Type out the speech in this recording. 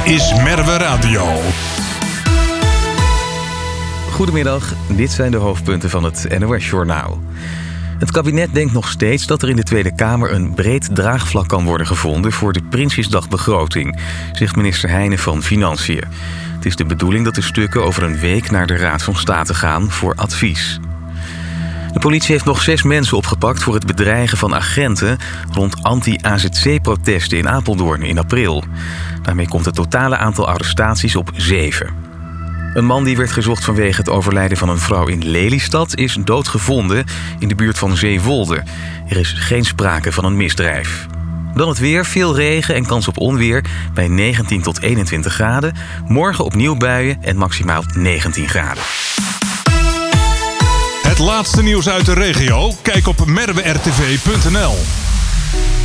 Dit is Merwe Radio. Goedemiddag, dit zijn de hoofdpunten van het NOS-journaal. Het kabinet denkt nog steeds dat er in de Tweede Kamer een breed draagvlak kan worden gevonden voor de Prinsjesdagbegroting, zegt minister Heijnen van Financiën. Het is de bedoeling dat de stukken over een week naar de Raad van State gaan voor advies. De politie heeft nog 6 mensen opgepakt voor het bedreigen van agenten rond anti-AZC-protesten in Apeldoorn in april. Daarmee komt het totale aantal arrestaties op 7. Een man die werd gezocht vanwege het overlijden van een vrouw in Lelystad is doodgevonden in de buurt van Zeewolde. Er is geen sprake van een misdrijf. Dan het weer, veel regen en kans op onweer bij 19 tot 21 graden. Morgen opnieuw buien en maximaal 19 graden. Het laatste nieuws uit de regio? Kijk op merwertv.nl.